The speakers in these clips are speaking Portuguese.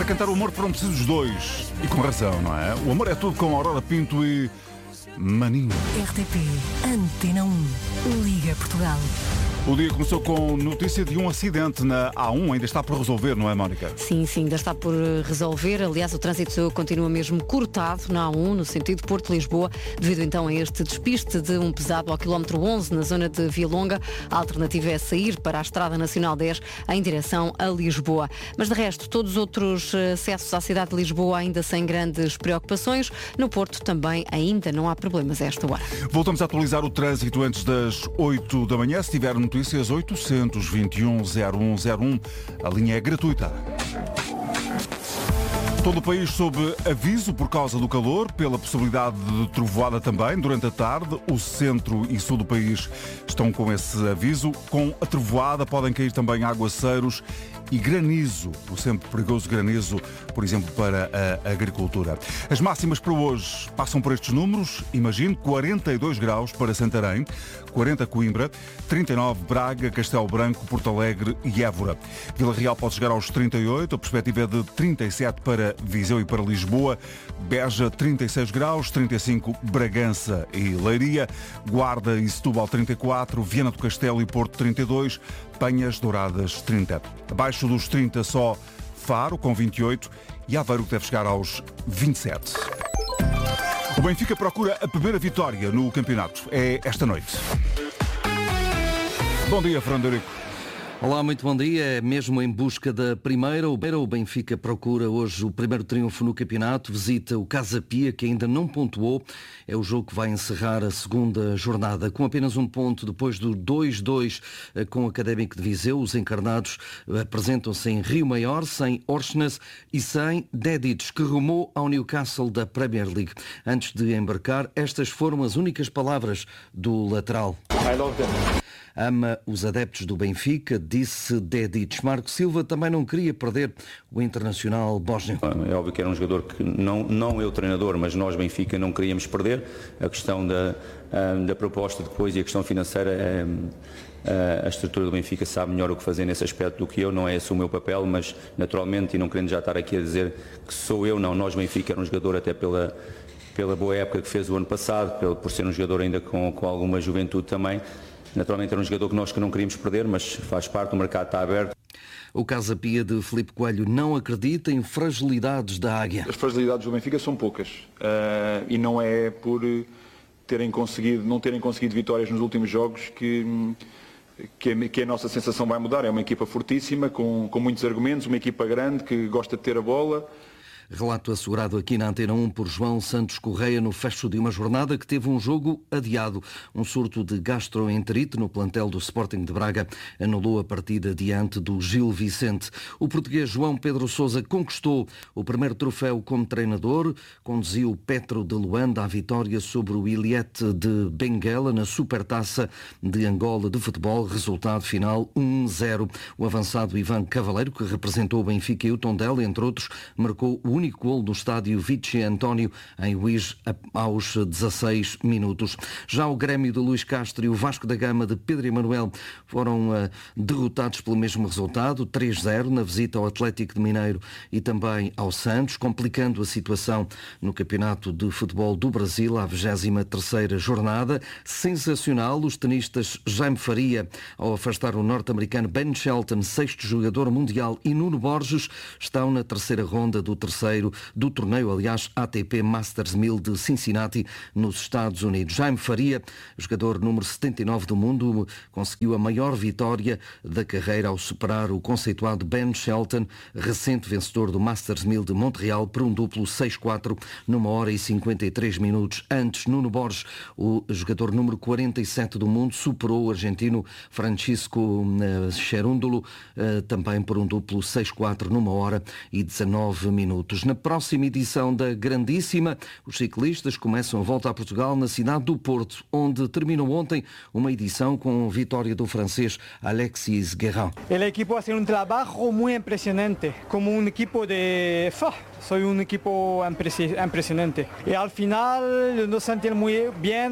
Para cantar o amor foram precisos dois. E com razão, não é? O amor é tudo com Aurora Pinto e Maninho. RTP Antena 1. Liga Portugal. O dia começou com notícia de um acidente na A1. Ainda está por resolver, não é, Mónica? Sim, ainda está por resolver. Aliás, o trânsito continua mesmo cortado na A1, no sentido Porto-Lisboa, devido então a este despiste de um pesado ao quilómetro 11, na zona de Vialonga. A alternativa é sair para a Estrada Nacional 10, em direção a Lisboa. Mas, de resto, todos os outros acessos à cidade de Lisboa ainda sem grandes preocupações. No Porto também ainda não há problemas a esta hora. Voltamos a atualizar o trânsito antes das 8 da manhã. Se tiver notícias, 821-0101. A linha é gratuita. Todo o país sob aviso por causa do calor, pela possibilidade de trovoada também durante a tarde. O centro e sul do país estão com esse aviso. Com a trovoada podem cair também aguaceiros e granizo, o sempre perigoso granizo, por exemplo, para a agricultura. As máximas para hoje passam por estes números. Imagine, 42 graus para Santarém, 40 Coimbra, 39 Braga, Castelo Branco, Porto Alegre e Évora. Vila Real pode chegar aos 38, a perspectiva é de 37 para Viseu e para Lisboa, Beja 36 graus, 35 Bragança e Leiria, Guarda e Setúbal 34, Viana do Castelo e Porto 32, Penhas Douradas 30. Abaixo dos 30 só Faro com 28 e Aveiro que deve chegar aos 27. O Benfica procura a primeira vitória no campeonato. É esta noite. Bom dia, Fernando Eurico. Olá, muito bom dia. Mesmo em busca da primeira, o Benfica procura hoje o primeiro triunfo no campeonato, visita o Casa Pia, que ainda não pontuou. É o jogo que vai encerrar a segunda jornada. Com apenas um ponto depois do 2-2 com o Académico de Viseu, os encarnados apresentam-se em Rio Maior, sem Orsnes e sem Dedic, que rumou ao Newcastle da Premier League. Antes de embarcar, estas foram as únicas palavras do lateral. I love them. Ama os adeptos do Benfica, disse Dedic. Marco Silva também não queria perder o internacional bósnio. É óbvio que era um jogador que não eu treinador, mas nós Benfica não queríamos perder. A questão da proposta depois e a questão financeira, a estrutura do Benfica sabe melhor o que fazer nesse aspecto do que eu. Não é esse o meu papel, mas naturalmente, e não querendo já estar aqui a dizer que sou eu, não. Nós Benfica era um jogador até pela boa época que fez o ano passado, por ser um jogador ainda com alguma juventude também. Naturalmente era um jogador que nós não queríamos perder, mas faz parte, o mercado está aberto. O Casa Pia de Filipe Coelho não acredita em fragilidades da Águia. As fragilidades do Benfica são poucas e não é por não terem conseguido vitórias nos últimos jogos que a nossa sensação vai mudar. É uma equipa fortíssima, com muitos argumentos, uma equipa grande que gosta de ter a bola. Relato assegurado aqui na Antena 1 por João Santos Correia no fecho de uma jornada que teve um jogo adiado. Um surto de gastroenterite no plantel do Sporting de Braga anulou a partida diante do Gil Vicente. O português João Pedro Sousa conquistou o primeiro troféu como treinador, conduziu o Petro de Luanda à vitória sobre o Ilhete de Benguela na Supertaça de Angola de futebol, resultado final 1-0. O avançado Ivan Cavaleiro, que representou o Benfica e o Tondela, entre outros, marcou o único gol do estádio Vichy António em Luís aos 16 minutos. Já o Grêmio de Luís Castro e o Vasco da Gama de Pedro Emanuel foram derrotados pelo mesmo resultado, 3-0, na visita ao Atlético de Mineiro e também ao Santos, complicando a situação no Campeonato de Futebol do Brasil, à 23ª jornada. Sensacional, os tenistas Jaime Faria, ao afastar o norte-americano Ben Shelton, 6º jogador mundial, e Nuno Borges, estão na terceira ronda do torneio, aliás, ATP Masters 1000 de Cincinnati, nos Estados Unidos. Jaime Faria, jogador número 79 do mundo, conseguiu a maior vitória da carreira ao superar o conceituado Ben Shelton, recente vencedor do Masters 1000 de Montreal, por um duplo 6-4 numa hora e 53 minutos. Antes, Nuno Borges, o jogador número 47 do mundo, superou o argentino Francisco Cerúndolo, também por um duplo 6-4 numa hora e 19 minutos. Na próxima edição da Grandíssima, os ciclistas começam a volta a Portugal na cidade do Porto, onde terminou ontem uma edição com vitória do francês Alexis Guérin. El equipo hace un trabajo muy impresionante, como un equipo de... Soy un equipo impresionante. Y al final nos sentimos muy bien.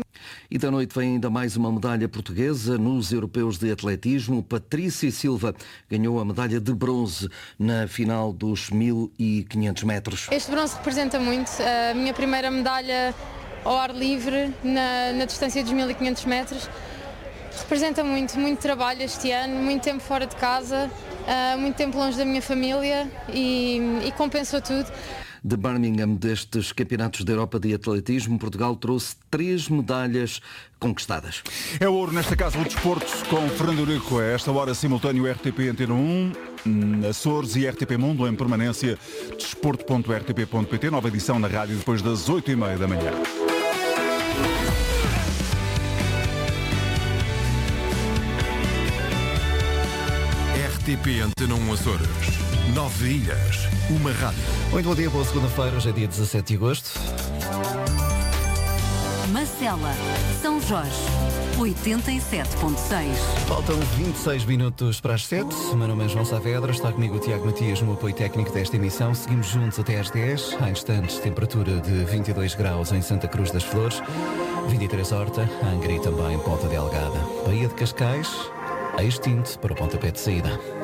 E da noite vem ainda mais uma medalha portuguesa nos europeus de atletismo. Patrícia Silva ganhou a medalha de bronze na final dos 1500 metros. Este bronze representa muito. A minha primeira medalha ao ar livre na distância dos 1500 metros. Representa muito trabalho este ano, muito tempo fora de casa, muito tempo longe da minha família e compensou tudo. De Birmingham, destes campeonatos da Europa de atletismo, Portugal trouxe 3 medalhas conquistadas. É ouro nesta Casa do Desporto com Fernando Eurico. A esta hora simultâneo RTP Antena 1, Açores e RTP Mundo em permanência. Desporto.rtp.pt, nova edição na rádio depois das 8h30 da manhã. RTP Antena 1 Açores. 9 ilhas, uma rádio. Muito bom dia, boa segunda-feira, hoje é dia 17 de agosto. Marcela, São Jorge, 87.6. Faltam 26 minutos para as 7. O meu nome é João Saavedra, está comigo o Tiago Matias no apoio técnico desta emissão. Seguimos juntos até às 10. Há instantes, temperatura de 22 graus em Santa Cruz das Flores, 23 Horta, Angra e também Ponta Delgada. Baía de Cascais, extinto para o pontapé de saída.